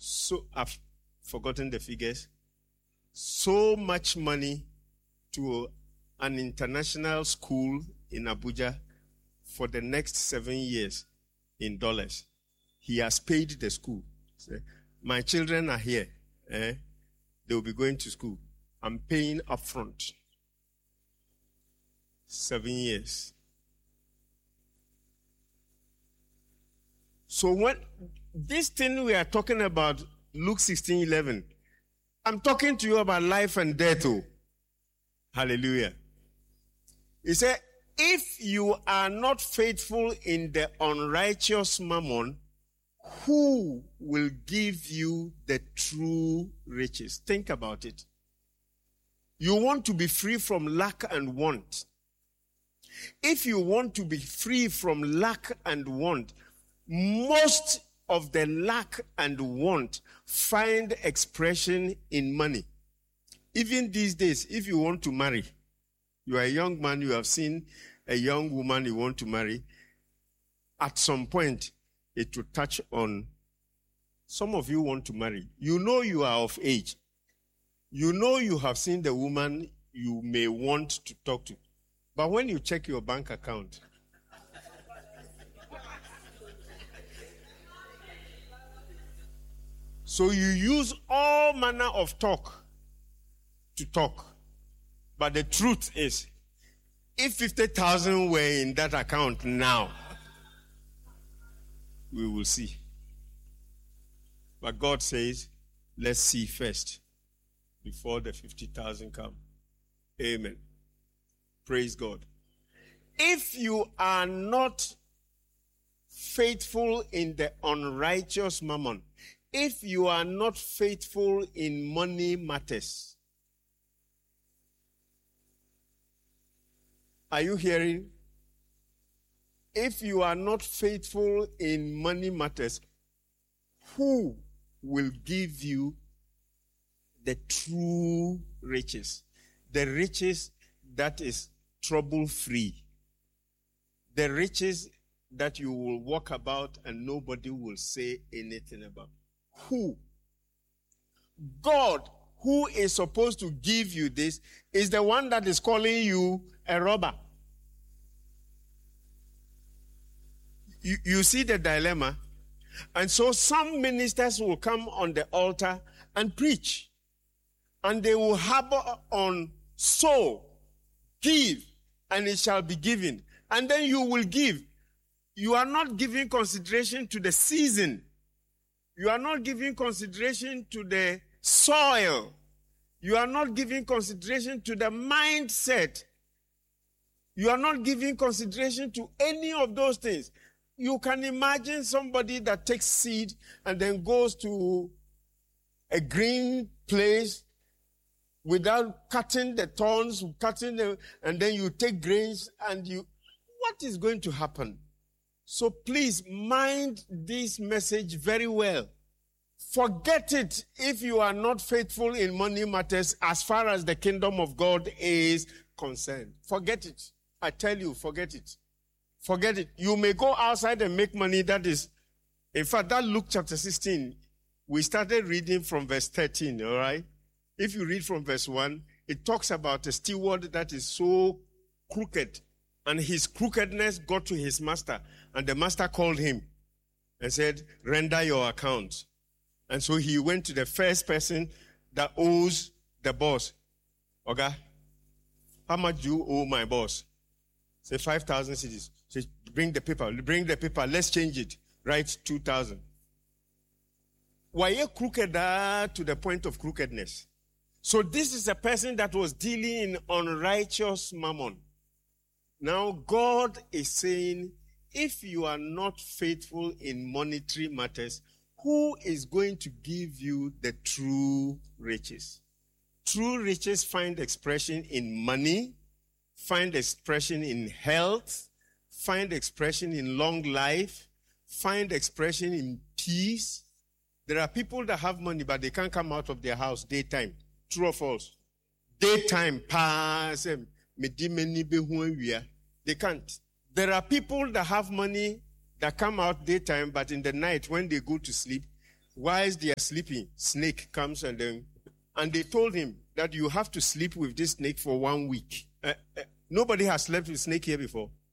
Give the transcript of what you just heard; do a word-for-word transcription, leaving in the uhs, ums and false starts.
so I've forgotten the figures, so much money to an international school in Abuja for the next seven years in dollars. He has paid the school. So, my children are here. Eh? They will be going to school. I'm paying upfront. Seven years. So when this thing we are talking about, Luke sixteen eleven, I'm talking to you about life and death. Oh. Hallelujah. He said, if you are not faithful in the unrighteous mammon, who will give you the true riches? Think about it. You want to be free from lack and want. If you want to be free from lack and want, most of the lack and want find expression in money. Even these days, if you want to marry, you are a young man, you have seen a young woman you want to marry, at some point, it will touch on, some of you want to marry. You know you are of age. You know you have seen the woman you may want to talk to. But when you check your bank account, so you use all manner of talk to talk. But the truth is, if fifty thousand were in that account now, we will see. But God says, let's see first before the fifty thousand come. Amen. Praise God. If you are not faithful in the unrighteous mammon, if you are not faithful in money matters, are you hearing? If you are not faithful in money matters, who will give you the true riches? The riches that is trouble-free. The riches that you will walk about and nobody will say anything about. Who? God, who is supposed to give you this, is the one that is calling you a robber. You, you see the dilemma? And so some ministers will come on the altar and preach. And they will harbor on sow, give, and it shall be given. And then you will give. You are not giving consideration to the season. You are not giving consideration to the soil. You are not giving consideration to the mindset. You are not giving consideration to any of those things. You can imagine somebody that takes seed and then goes to a green place without cutting the thorns, cutting the, and then you take grains and you, what is going to happen? So please mind this message very well. Forget it if you are not faithful in money matters as far as the kingdom of God is concerned. Forget it. I tell you, forget it. Forget it. You may go outside and make money. That is, in fact, that Luke chapter sixteen, we started reading from verse thirteen, all right? If you read from verse one, it talks about a steward that is so crooked, and his crookedness got to his master, and the master called him and said, render your account. And so he went to the first person that owes the boss. Okay, how much do you owe my boss? Say five thousand cedis. Say, bring the paper, bring the paper, let's change it. Write two thousand. Why you crooked to the point of crookedness? So this is a person that was dealing in unrighteous mammon. Now God is saying, if you are not faithful in monetary matters, who is going to give you the true riches? True riches find expression in money, find expression in health, find expression in long life, find expression in peace. There are people that have money, but they can't come out of their house daytime. True or false? Daytime, pass. They can't. There are people that have money that come out daytime, but in the night when they go to sleep, whilst they are sleeping, snake comes and then, and they told him that you have to sleep with this snake for one week. Uh, uh, nobody has slept with snake here before.